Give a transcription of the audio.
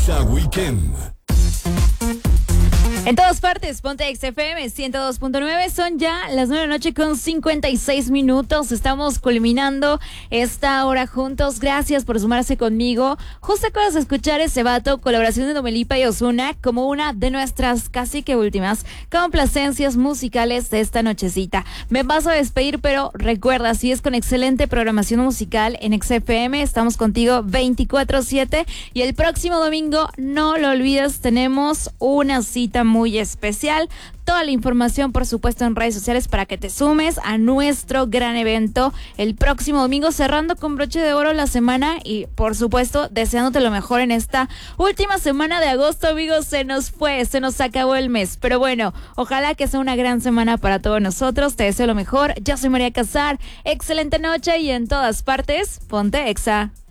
Exa Weekend. En todas partes, ponte XFM 102.9, son ya las 9 de la noche con 56 minutos, estamos culminando esta hora juntos, gracias por sumarse conmigo. Justo acabas de escuchar ese vato, colaboración de Domelipa y Ozuna, como una de nuestras casi que últimas complacencias musicales de esta nochecita. Me vas a despedir, pero recuerda, si es con excelente programación musical en XFM, estamos contigo 24/7 y el próximo domingo, no lo olvides, tenemos una cita muy especial. Toda la información, por supuesto, en redes sociales para que te sumes a nuestro gran evento el próximo domingo, cerrando con broche de oro la semana y, por supuesto, deseándote lo mejor en esta última semana de agosto, amigos. Se nos acabó el mes, pero bueno, ojalá que sea una gran semana para todos nosotros. Te deseo lo mejor. Yo soy María Casar. Excelente noche y en todas partes, ponte Exa.